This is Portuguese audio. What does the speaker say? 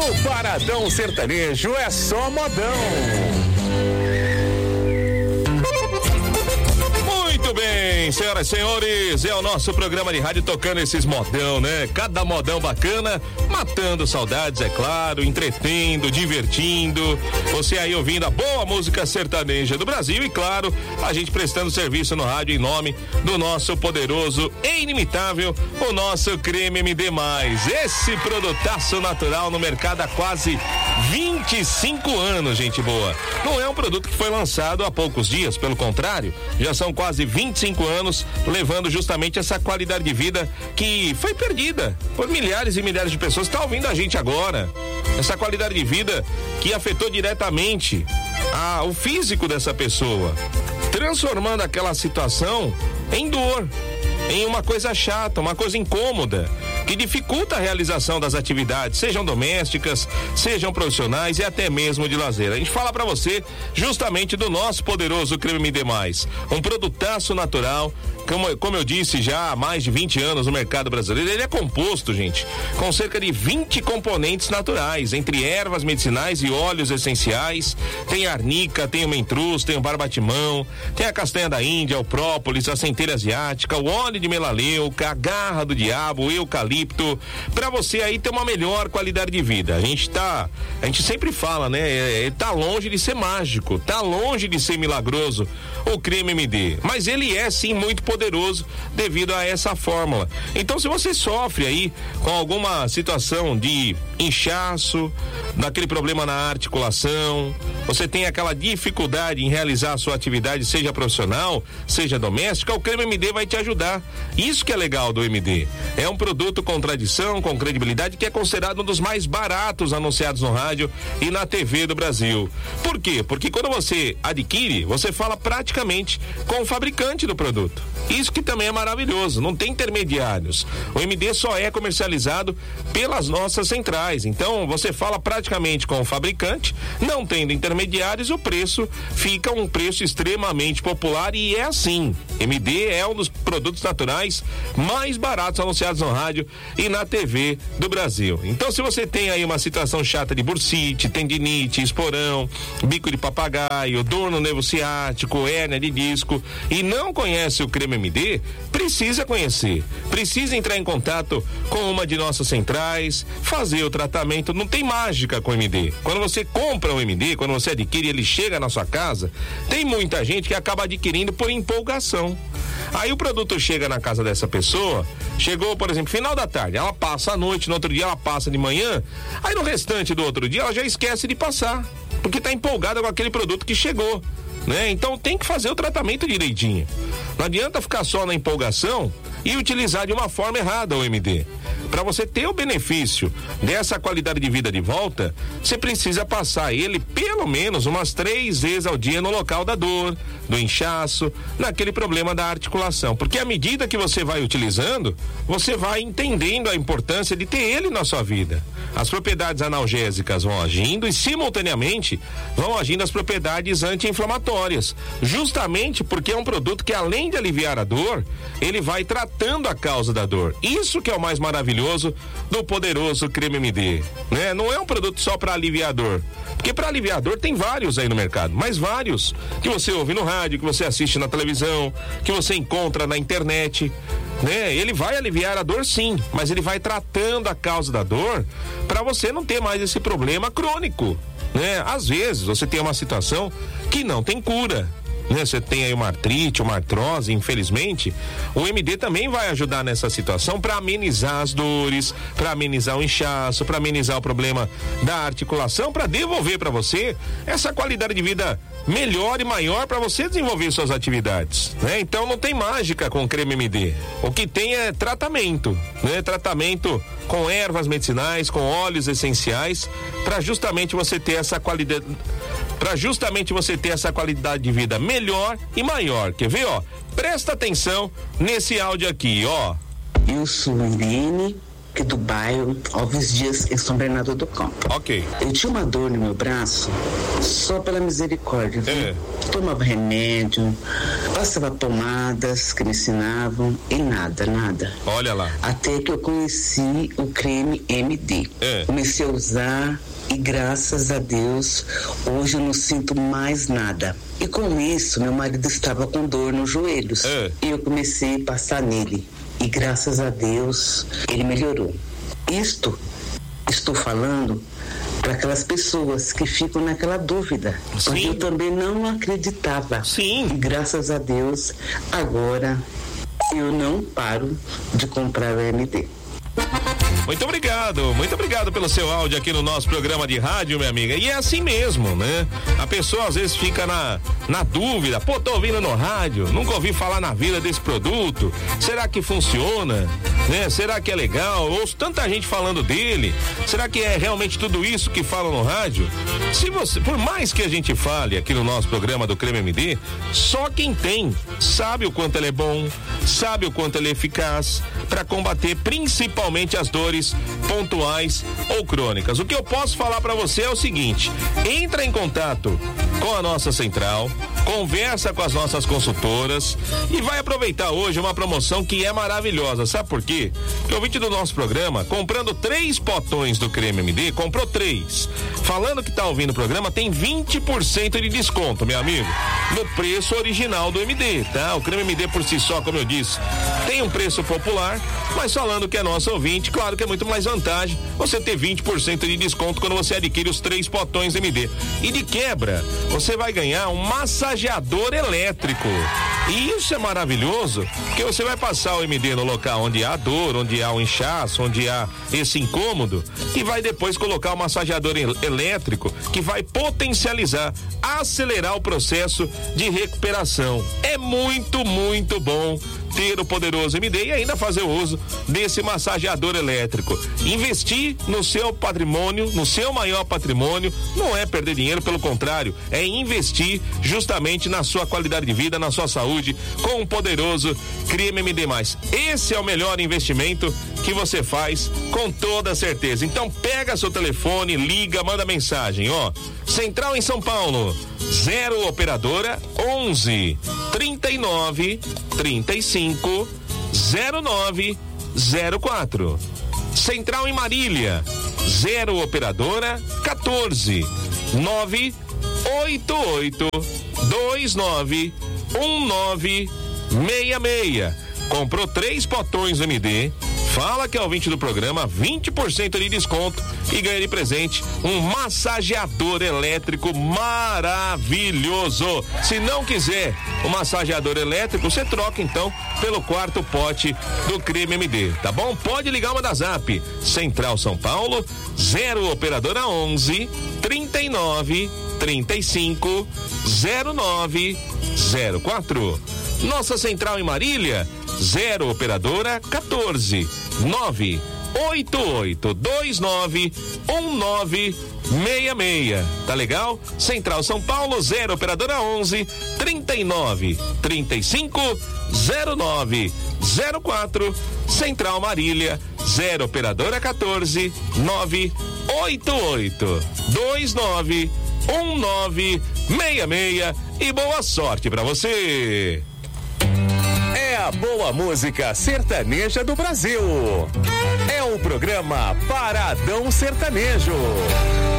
No Paradão Sertanejo é só modão. Muito bem, senhoras e senhores, é o nosso programa de rádio tocando esses modão, né? Cada modão bacana, matando saudades, é claro, entretendo, divertindo. Você aí ouvindo a boa música sertaneja do Brasil e, claro, a gente prestando serviço no rádio em nome do nosso poderoso e inimitável, o nosso Creme MD+. Esse produtaço natural no mercado há quase 25 anos, gente boa. Não é um produto que foi lançado há poucos dias, pelo contrário, já são quase 25 anos, levando justamente essa qualidade de vida que foi perdida por milhares e milhares de pessoas que estão ouvindo a gente agora. Essa qualidade de vida que afetou diretamente o físico dessa pessoa, transformando aquela situação em dor, em uma coisa chata, uma coisa incômoda, que dificulta a realização das atividades, sejam domésticas, sejam profissionais e até mesmo de lazer. A gente fala pra você justamente do nosso poderoso Creme MD+, um produtaço natural, como eu disse já há mais de 20 anos no mercado brasileiro. Ele é composto, gente, com cerca de 20 componentes naturais, entre ervas medicinais e óleos essenciais. Tem a arnica, tem o mentruz, tem o barbatimão, tem a castanha da Índia, o própolis, a centeira asiática, o óleo de melaleuca, a garra do diabo, o eucalipto, pra você aí ter uma melhor qualidade de vida. A gente sempre fala, né? Tá longe de ser mágico, tá longe de ser milagroso o Creme MD, mas ele é sim muito poderoso devido a essa fórmula. Então, se você sofre aí com alguma situação de inchaço, daquele problema na articulação, você tem aquela dificuldade em realizar a sua atividade, seja profissional, seja doméstica, o Creme MD vai te ajudar. Isso que é legal do MD. É um produto com tradição, com credibilidade, que é considerado um dos mais baratos anunciados no rádio e na TV do Brasil. Por quê? Porque quando você adquire, você fala praticamente com o fabricante do produto. Isso que também é maravilhoso, não tem intermediários. O MD só é comercializado pelas nossas centrais. Então, você fala praticamente com o fabricante, não tendo intermediários, o preço fica um preço extremamente popular e é assim. MD é um dos produtos naturais mais baratos anunciados no rádio e na TV do Brasil. Então, se você tem aí uma situação chata de bursite, tendinite, esporão, bico de papagaio, dor no nervo ciático, hérnia de disco e não conhece o Creme MD, precisa conhecer, precisa entrar em contato com uma de nossas centrais, fazer o tratamento. Não tem mágica com o MD. Quando você compra o MD, quando você adquire, ele chega na sua casa, tem muita gente que acaba adquirindo por empolgação. Aí o produto chega na casa dessa pessoa, chegou, por exemplo, final da tarde, ela passa à noite, no outro dia ela passa de manhã, aí no restante do outro dia ela já esquece de passar, porque tá empolgada com aquele produto que chegou, né? Então tem que fazer o tratamento direitinho. Não adianta ficar só na empolgação e utilizar de uma forma errada o MD. Para você ter o benefício dessa qualidade de vida de volta, você precisa passar ele pelo menos umas 3 vezes ao dia no local da dor, do inchaço, naquele problema da articulação. Porque à medida que você vai utilizando, você vai entendendo a importância de ter ele na sua vida. As propriedades analgésicas vão agindo e simultaneamente vão agindo as propriedades anti-inflamatórias. Justamente porque é um produto que, além de aliviar a dor, ele vai tratando a causa da dor. Isso que é o mais maravilhoso do poderoso Creme MD, né? Não é um produto só para aliviar a dor, porque para aliviar a dor tem vários aí no mercado, mas vários que você ouve no rádio, que você assiste na televisão, que você encontra na internet, né? Ele vai aliviar a dor sim, mas ele vai tratando a causa da dor para você não ter mais esse problema crônico, né? Às vezes você tem uma situação que não tem cura, né? Você tem aí uma artrite, uma artrose, infelizmente, o MD também vai ajudar nessa situação para amenizar as dores, para amenizar o inchaço, para amenizar o problema da articulação, para devolver para você essa qualidade de vida melhor e maior para você desenvolver suas atividades, né? Então não tem mágica com o Creme MD. O que tem é tratamento, né? Tratamento com ervas medicinais, com óleos essenciais, para justamente você ter essa qualidade, de vida melhor e maior. Quer ver, ó? Presta atenção nesse áudio aqui, ó. Eu sou Irene, aqui do bairro Alves Dias, em São Bernardo do Campo. Ok. Eu tinha uma dor no meu braço, só pela misericórdia. Tomava remédio, passava pomadas que me ensinavam e nada. Olha lá. Até que eu conheci o creme MD. Comecei a usar e graças a Deus, hoje eu não sinto mais nada. E com isso, meu marido estava com dor nos joelhos. E eu comecei a passar nele. E graças a Deus, ele melhorou. Estou falando para aquelas pessoas que ficam naquela dúvida. Sim. Porque eu também não acreditava. Sim. E graças a Deus, agora eu não paro de comprar o MD. Muito obrigado pelo seu áudio aqui no nosso programa de rádio, minha amiga. E é assim mesmo, né? A pessoa às vezes fica na dúvida, tô ouvindo no rádio, nunca ouvi falar na vida desse produto, será que funciona, né? Será que é legal? Ouço tanta gente falando dele, será que é realmente tudo isso que falam no rádio? Por mais que a gente fale aqui no nosso programa do Creme MD, só quem tem sabe o quanto ele é bom, sabe o quanto ele é eficaz para combater principalmente as dores pontuais ou crônicas. O que eu posso falar para você é o seguinte: entra em contato com a nossa central, conversa com as nossas consultoras e vai aproveitar hoje uma promoção que é maravilhosa. Sabe por quê? Porque o ouvinte do nosso programa, comprando 3 potões do Creme MD, comprou 3. Falando que tá ouvindo o programa, tem 20% de desconto, meu amigo, no preço original do MD, tá? O Creme MD por si só, como eu disse, tem um preço popular, mas falando que é nosso ouvinte, claro que é muito mais vantagem você ter 20% de desconto quando você adquire os 3 potões MD. E de quebra, você vai ganhar um massageador elétrico. E isso é maravilhoso, porque você vai passar o MD no local onde há dor, onde há o inchaço, onde há esse incômodo, e vai depois colocar o massageador elétrico que vai potencializar, acelerar o processo de recuperação. É muito bom ter o poderoso MD e ainda fazer o uso desse massageador elétrico. Investir no seu patrimônio, no seu maior patrimônio, não é perder dinheiro, pelo contrário, é investir justamente na sua qualidade de vida, na sua saúde, com o poderoso Creme MD+. Esse é o melhor investimento que você faz, com toda certeza. Então pega seu telefone, liga, manda mensagem, Central em São Paulo, 0 operadora 11 39 35 09 04. Central em Marília, 0 operadora 14 988 29 1966. Comprou 3 potões MD, fala que é ouvinte do programa, 20% de desconto e ganha de presente um massageador elétrico maravilhoso. Se não quiser o massageador elétrico, você troca então pelo 4º pote do Creme MD, tá bom? Pode ligar uma da Zap, Central São Paulo, 0 operadora 11 39 35 09 04. Nossa central em Marília, 0 operadora 14 988 29 1966. Tá legal? Central São Paulo, 0 operadora 11 39 35 09 04. Central Marília, 0 operadora 14 988 29 1966. E boa sorte pra você. É a boa música sertaneja do Brasil. É o programa Paradão Sertanejo.